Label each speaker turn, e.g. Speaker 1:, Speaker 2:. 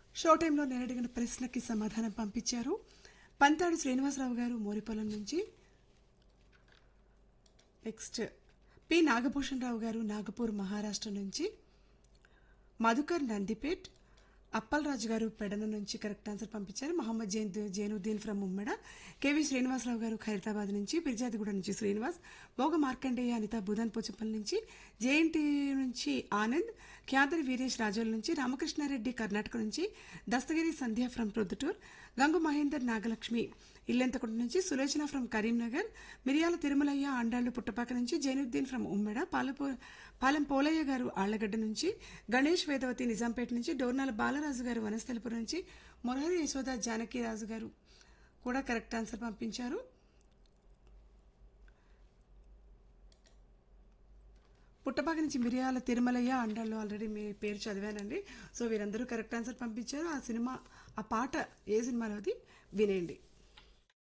Speaker 1: Show టైంలో నేను అడిగిన ప్రశ్నకి సమాధానం పంపించారు. పంతాడు శ్రీనివాసరావు గారు మోరిపొలం నుంచి. నెక్స్ట్ పి నాగభూషణ్ రావు గారు నాగపూర్ మహారాష్ట్ర నుంచి. మధుకర్ నందిపేట్. అప్పలరాజు గారు పెడన నుంచి కరెక్ట్ ఆన్సర్ పంపించారు. మహమ్మద్ జైనుద్దీన్ ఫ్రమ్ ఉమ్మడ. కేవీ శ్రీనివాసరావు గారు ఖైరతాబాద్ నుంచి. పిర్జాదిగూడ నుంచి శ్రీనివాస్. భోగ మార్కండేయ అనిత బుధన్ పోచంపల్లి నుంచి. జేఎన్టీ నుంచి ఆనంద్. క్యాదరి వీరేష్ రాజోల్ నుంచి. రామకృష్ణారెడ్డి కర్ణాటక నుంచి. దస్తగిరి సంధ్య ఫ్రమ్ ప్రొద్దుటూర్. గంగు మహేందర్ నాగలక్ష్మి ఇల్లెంతకుంట నుంచి. సులోచన ఫ్రమ్ కరీంనగర్. మిరియాల తిరుమలయ్య ఆండాళ్లు పుట్టపాక నుంచి. జైనుద్దీన్ ఫ్రమ్ ఉమ్మెడ. పాలెం పోలయ్య గారు ఆళ్లగడ్డ నుంచి. గణేష్ వేదవతి నిజాంపేట నుంచి. డోర్నాల బాలరాజు గారు వనస్థలిపురం నుంచి. మురహరి యశోద జానకిరాజు గారు కూడా కరెక్ట్ ఆన్సర్ పంపించారు. పుట్టపాక నుంచి మిరియాల తిరుమలయ్య అండాళ్ళు ఆల్రెడీ మీ పేరు చదివానండి. సో వీరందరూ కరెక్ట్ ఆన్సర్ పంపించారు. ఆ పాట ఏ సినిమాలోది వినేయండి.